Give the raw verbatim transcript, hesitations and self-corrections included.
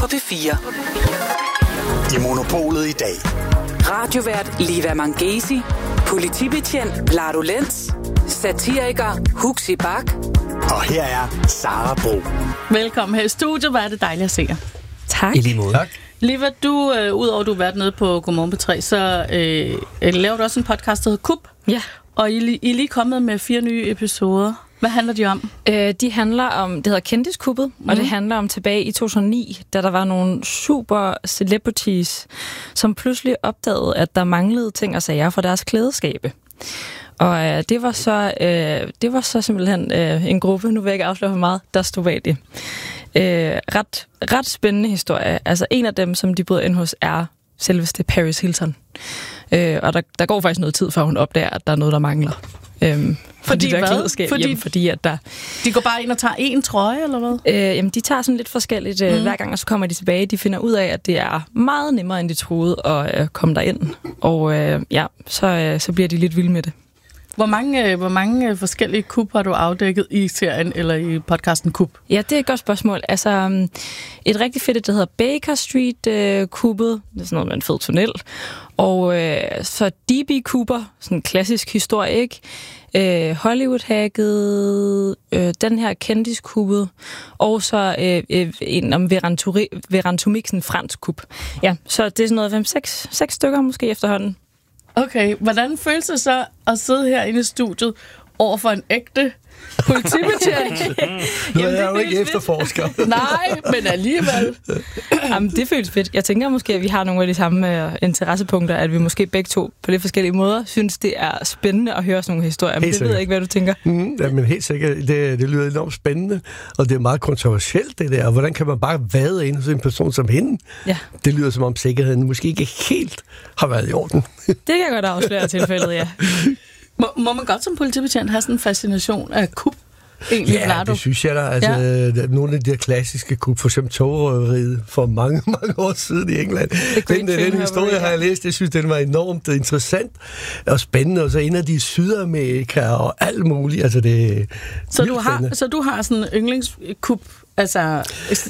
på P fire. I Monopolet i dag. Radiovært Liva Mangesi, politibetjent Lado Lenz, satiriker Huxi Bak. Og her er Sara Bro. Velkommen her i studiet. Hvor er det dejligt at se jer. Tak. I lige måde. Tak. Liva, du, øh, udover at du har været nede på Godmorgen P tre, så øh, laver du også en podcast, der hedder Kup. Ja. Og I, I er lige kommet med fire nye episoder. Hvad handler de om? Øh, de handler om, det hedder Kendiskuppet, mm. og det handler om tilbage i to tusind og ni, da der var nogle super celebrities, som pludselig opdagede, at der manglede ting og sager fra deres klædeskabe. Og øh, det var så øh, det var så simpelthen øh, en gruppe, nu vil jeg ikke afsløre for meget, der stod bag det. Øh, ret, ret spændende historie. Altså en af dem, som de bryder ind hos, er selveste Paris Hilton. Øh, og der, der går faktisk noget tid, før hun opdager, at der er noget, der mangler. Øhm, fordi fordi der hvad? Fordi, jamen, fordi at der... De går bare ind og tager en trøje, eller hvad? Øh, jamen, de tager sådan lidt forskelligt øh, mm. hver gang, og så kommer de tilbage. De finder ud af, at det er meget nemmere, end de troede at øh, komme derind. Og øh, ja, så, øh, så bliver de lidt vilde med det. Hvor mange, øh, hvor mange forskellige kup har du afdækket i serien, eller i podcasten Kup? Ja, det er et godt spørgsmål. Altså, et rigtig fedt, der hedder Baker Street-kuppet. Øh, det er sådan noget med en fed tunnel. Og øh, så D B Cooper, sådan en klassisk historie, ikke? Øh, Hollywood-hacket, øh, den her kendiskuppet, og så øh, øh, en om Verantomixen fransk kup. Ja, så det er sådan noget fem seks seks stykker måske efterhånden. Okay, hvordan føles det så at sidde herinde i studiet over for en ægte politibetjent? Nu er jeg jo ikke efterforsker. Nej, men alligevel. Jamen, det føles fedt. Jeg tænker måske, at vi har nogle af de samme uh, interessepunkter, at vi måske begge to på lidt forskellige måder synes, det er spændende at høre sådan nogle historier. Men helt det sikkert. Ved jeg ikke, hvad du tænker. Mm, ja, men helt sikkert. Det, det lyder enormt spændende, og det er meget kontroversielt, det der. Hvordan kan man bare vade ind hos en person som hende? Ja. Det lyder som om sikkerheden måske ikke helt har været i orden. Det kan jeg godt afsløre tilfældet, ja. Må, må man godt som politibetjent have sådan en fascination af kup? Egentlig, ja, Nardo? Det synes jeg da. Altså, ja. Nogle af de der klassiske kup, for eksempel togrøveriet for mange, mange år siden i England. Den, den historie har jeg læst. Jeg synes, den var enormt interessant og spændende. Og så en af de Sydamerika og alt muligt. Altså, det så, du har, så du har sådan en yndlingskup, altså